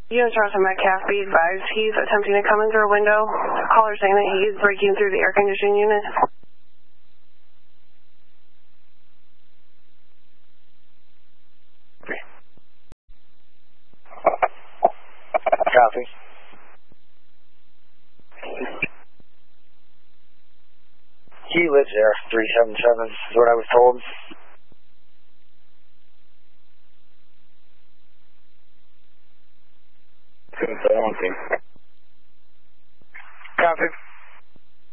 Unit Charles Metcalf, be advised, he's attempting to come in through a window. Caller saying that he is breaking through the air conditioning unit. Copy. He lives there, 377 is what I was told. Couldn't say anything.